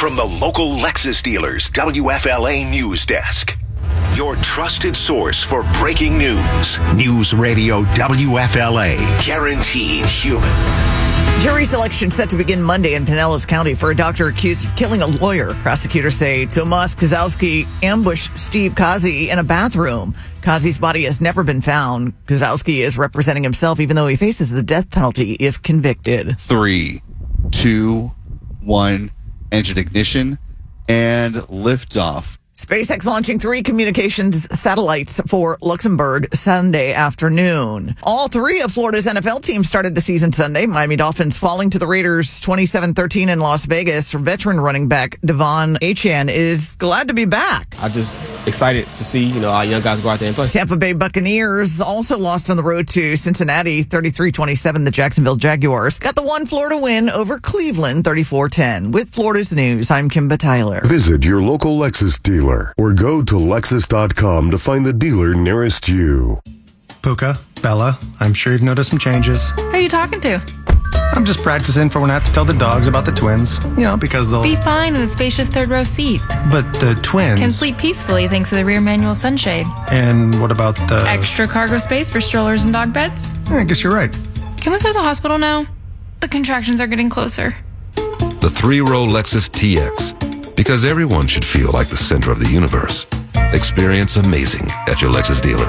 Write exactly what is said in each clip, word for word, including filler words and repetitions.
from the local Lexus dealers W F L A News Desk. Your trusted source for breaking news. News Radio W F L A. Guaranteed human. Jury selection set to begin Monday in Pinellas County for a doctor accused of killing a lawyer. Prosecutors say Tomas Kozowski ambushed Steve Kazi in a bathroom. Kazi's body has never been found. Kozowski is representing himself even though he faces the death penalty if convicted. Three, two, one, engine ignition, and liftoff. SpaceX launching three communications satellites for Luxembourg Sunday afternoon. All three of Florida's N F L teams started the season Sunday. Miami Dolphins falling to the Raiders twenty-seven thirteen in Las Vegas. Veteran running back Devon Achane is glad to be back. I'm just excited to see, you know, our young guys go out there and play. Tampa Bay Buccaneers also lost on the road to Cincinnati thirty-three twenty-seven. The Jacksonville Jaguars got the one Florida win over Cleveland thirty-four ten. With Florida's News, I'm Kimba Tyler. Visit your local Lexus dealer or go to Lexus dot com to find the dealer nearest you. Puka, Bella, I'm sure you've noticed some changes. Who are you talking to? I'm just practicing for when I have to tell the dogs about the twins. You know, because they'll... Be fine in the spacious third row seat. But the twins... Can sleep peacefully thanks to the rear manual sunshade. And what about the... Extra cargo space for strollers and dog beds? Yeah, I guess you're right. Can we go to the hospital now? The contractions are getting closer. The three-row Lexus T X. Because everyone should feel like the center of the universe. Experience amazing at your Lexus dealer.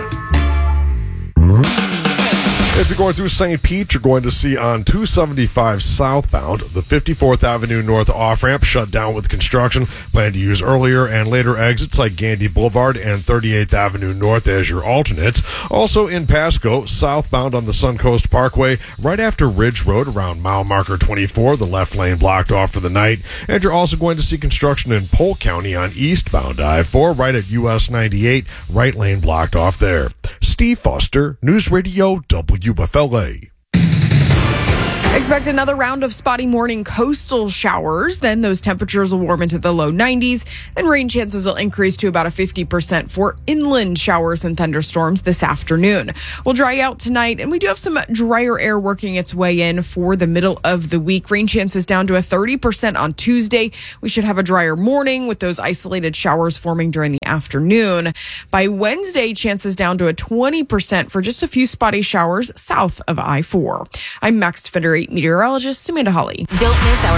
If you're going through Saint Pete, you're going to see on two seventy-five southbound, the fifty-fourth Avenue North off-ramp shut down with construction. Plan to use earlier and later exits like Gandy Boulevard and thirty-eighth Avenue North as your alternates. Also in Pasco, southbound on the Suncoast Parkway, right after Ridge Road around mile marker twenty-four, the left lane blocked off for the night. And you're also going to see construction in Polk County on eastbound I four, right at U S ninety-eight, right lane blocked off there. Steve Foster, News Radio W F L A. Expect another round of spotty morning coastal showers. Then those temperatures will warm into the low nineties. Then rain chances will increase to about a fifty percent for inland showers and thunderstorms this afternoon. We'll dry out tonight, and we do have some drier air working its way in for the middle of the week. Rain chances down to a thirty percent on Tuesday. We should have a drier morning with those isolated showers forming during the afternoon. By Wednesday, chances down to a twenty percent for just a few spotty showers south of I four. I'm Max Defender eight meteorologist Amanda Hawley. Don't miss our